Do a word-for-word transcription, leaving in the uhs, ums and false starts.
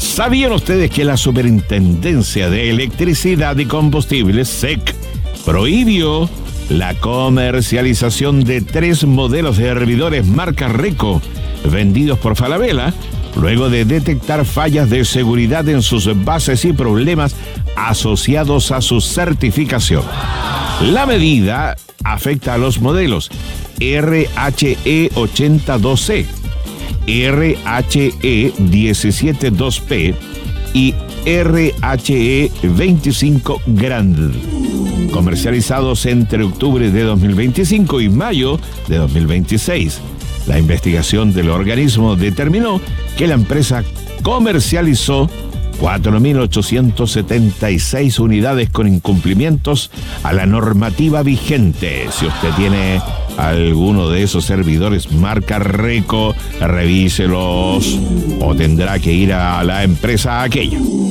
¿Sabían ustedes que la Superintendencia de Electricidad y Combustibles, S E C, prohibió la comercialización de tres modelos de hervidores marca Reco vendidos por Falabella, luego de detectar fallas de seguridad en sus bases y problemas asociados a su certificación? La medida afecta a los modelos R H E ochenta dos C, R H E diecisiete dos P y R H E veinticinco Grand, comercializados entre octubre de dos mil veinticinco y mayo de dos mil veintiséis. La investigación del organismo determinó que la empresa comercializó cuatro mil ochocientas setenta y seis unidades con incumplimientos a la normativa vigente. Si usted tiene alguno de esos servidores marca Reco, revíselos o tendrá que ir a la empresa aquella.